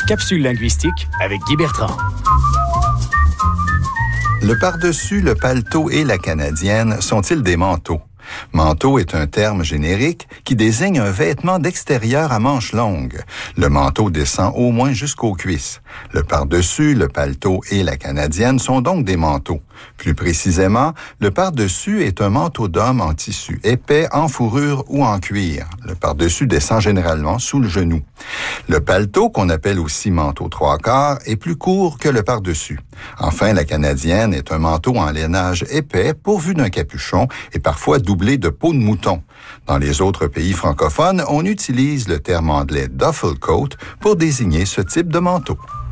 Capsule linguistique avec Guy Bertrand. Le pardessus, le paletot et la canadienne sont-ils des manteaux? Manteau est un terme générique qui désigne un vêtement d'extérieur à manches longues. Le manteau descend au moins jusqu'aux cuisses. Le pardessus, le paletot et la canadienne sont donc des manteaux. Plus précisément, le pardessus est un manteau d'homme en tissu épais, en fourrure ou en cuir. Le pardessus descend généralement sous le genou. Le paletot, qu'on appelle aussi manteau trois-quarts, est plus court que le pardessus. Enfin, la canadienne est un manteau en lainage épais, pourvu d'un capuchon et parfois doublé de peau de mouton. Dans les autres pays francophones, on utilise le terme anglais duffel coat pour désigner ce type de manteau.